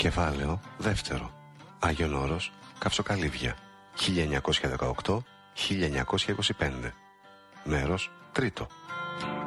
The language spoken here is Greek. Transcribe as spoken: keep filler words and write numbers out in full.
Κεφάλαιο δεύτερο. Άγιον Όρος, Καυσοκαλύβια, χίλια εννιακόσια δεκαοκτώ με χίλια εννιακόσια είκοσι πέντε. Μέρος τρίτο.